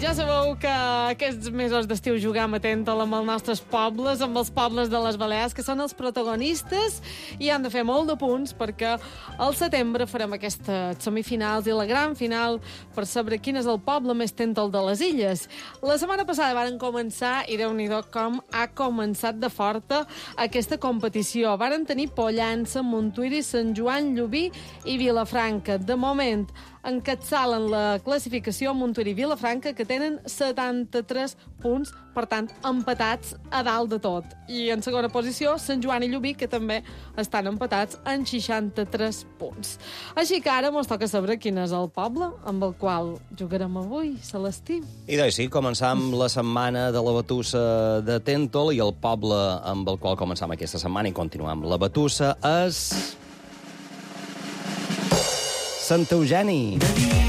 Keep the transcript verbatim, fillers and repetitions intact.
ja sabeu que aquests mesos d'estiu juguem a Tentol amb els nostres pobles, amb els pobles de les Balears, que són els protagonistes i han de fer molt de punts perquè al setembre farem aquestes semifinals i la gran final per saber quin és el poble més Tentol de les illes. La setmana passada varen començar, i Déu-n'hi-do com ha començat de forta aquesta competició. Varen tenir Pollença, Montuïri, Sant Joan, Llubí i Vilafranca. De moment, encapçalen la classificació Montuïri i Vilafranca, que tenen setanta-tres punts, per tant, empatats a dalt de tot. I en segona posició, Sant Joan i Llubí, que també estan empatats en seixanta-tres punts. Així que ara mos toca saber quin és el poble amb el qual jugarem avui, Celestí. I doncs sí, començam la setmana de la batussa de Tentol i el poble amb el qual començam aquesta setmana i continuam la batussa és Sant Eugeni.